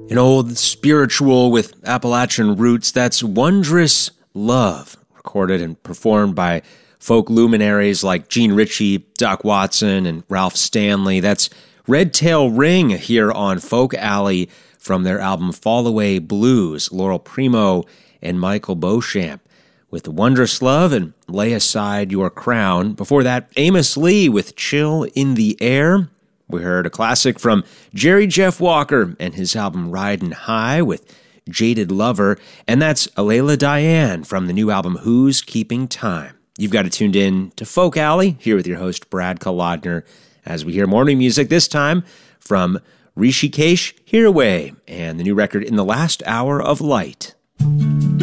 An old spiritual with Appalachian roots, that's Wondrous Love, recorded and performed by folk luminaries like Gene Ritchie, Doc Watson, and Ralph Stanley. That's Red Tail Ring here on Folk Alley from their album Fall Away Blues, Laurel Primo and Michael Beauchamp. With Wondrous Love and Lay Aside Your Crown. Before that, Amos Lee with Chill in the Air. We heard a classic from Jerry Jeff Walker and his album Ridin' High with Jaded Lover, and that's Alayla Diane from the new album Who's Keeping Time. You've got it tuned in to Folk Alley, here with your host Brad Kolodner, as we hear morning music, this time from Rishikesh Hirway and the new record In the Last Hour of Light.